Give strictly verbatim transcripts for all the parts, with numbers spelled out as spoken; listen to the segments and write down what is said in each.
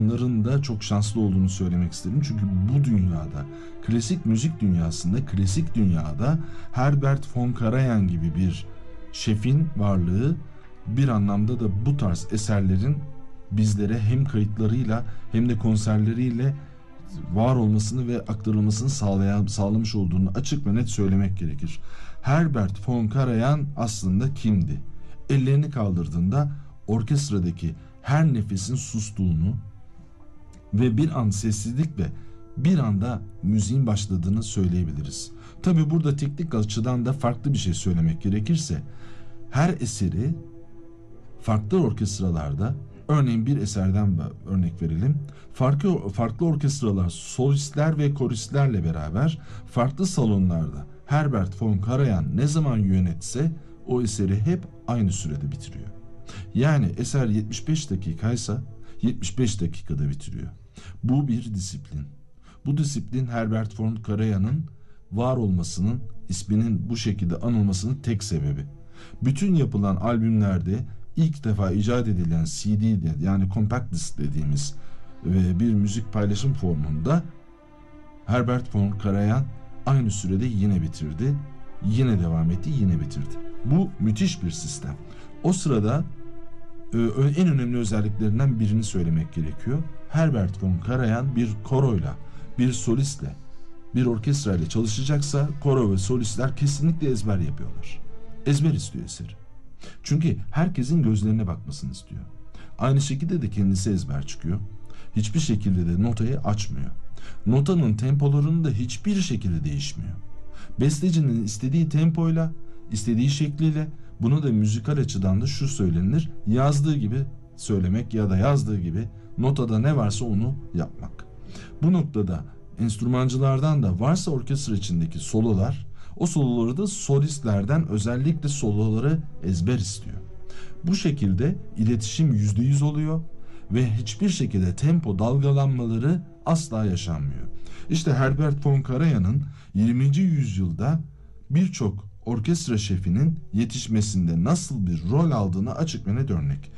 Onların da çok şanslı olduğunu söylemek isterim. Çünkü bu dünyada, klasik müzik dünyasında, klasik dünyada Herbert von Karajan gibi bir şefin varlığı bir anlamda da bu tarz eserlerin bizlere hem kayıtlarıyla hem de konserleriyle var olmasını ve aktarılmasını sağlayan, sağlamış olduğunu açık ve net söylemek gerekir. Herbert von Karajan aslında kimdi? Ellerini kaldırdığında orkestradaki her nefesin sustuğunu ve bir an sessizlikle bir anda müziğin başladığını söyleyebiliriz. Tabi burada teknik açıdan da farklı bir şey söylemek gerekirse, her eseri farklı orkestralarda, örneğin bir eserden örnek verelim, farklı, farklı orkestralar, solistler ve koristlerle beraber farklı salonlarda Herbert von Karajan ne zaman yönetse o eseri hep aynı sürede bitiriyor. Yani eser yetmiş beş dakikaysa yetmiş beş dakikada bitiriyor. Bu bir disiplin. Bu disiplin Herbert von Karajan'ın var olmasının, isminin bu şekilde anılmasının tek sebebi. Bütün yapılan albümlerde ilk defa icat edilen C D'de, yani compact disc dediğimiz ve bir müzik paylaşım formunda Herbert von Karajan aynı sürede yine bitirdi, yine devam etti, yine bitirdi. Bu müthiş bir sistem. O sırada en önemli özelliklerinden birini söylemek gerekiyor. Herbert von Karajan bir koroyla, bir solistle, bir orkestrayla çalışacaksa koro ve solistler kesinlikle ezber yapıyorlar. Ezber istiyor eseri. Çünkü herkesin gözlerine bakmasını istiyor. Aynı şekilde de kendisi ezber çıkıyor. Hiçbir şekilde de notayı açmıyor. Notanın tempolarını da hiçbir şekilde değişmiyor. Bestecinin istediği tempoyla, istediği şekliyle, bunu da müzikal açıdan da şu söylenir: yazdığı gibi söylemek ya da yazdığı gibi notada ne varsa onu yapmak. Bu noktada enstrümancılardan da varsa orkestra içindeki sololar, o soloları da solistlerden özellikle soloları ezber istiyor. Bu şekilde iletişim yüzde yüz oluyor ve hiçbir şekilde tempo dalgalanmaları asla yaşanmıyor. İşte Herbert von Karajan'ın yirminci yüzyılda birçok orkestra şefinin yetişmesinde nasıl bir rol aldığını açık ve net örnek.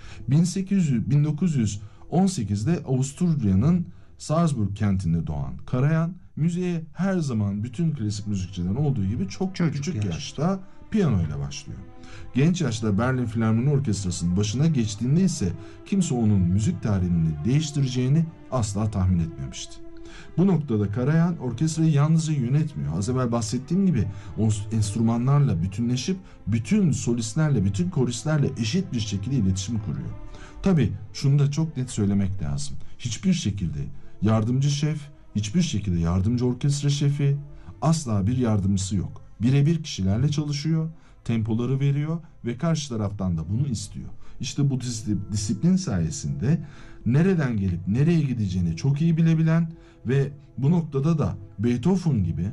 bin dokuz yüz on sekizde Avusturya'nın Salzburg kentinde doğan Karajan, müziğe her zaman bütün klasik müzikçilerin olduğu gibi çok Çocuk küçük yaş. yaşta piyanoyla başlıyor. Genç yaşta Berlin Filarmoni Orkestrası'nın başına geçtiğinde ise kimse onun müzik tarihini değiştireceğini asla tahmin etmemişti. Bu noktada Karajan orkestrayı yalnızca yönetmiyor. Az evvel bahsettiğim gibi o enstrümanlarla bütünleşip bütün solistlerle, bütün koristlerle eşit bir şekilde iletişim kuruyor. Tabii şunu da çok net söylemek lazım. Hiçbir şekilde yardımcı şef, hiçbir şekilde yardımcı orkestra şefi, asla bir yardımcısı yok. Birebir kişilerle çalışıyor, tempoları veriyor ve karşı taraftan da bunu istiyor. İşte bu disiplin sayesinde nereden gelip nereye gideceğini çok iyi bilebilen ve bu noktada da Beethoven gibi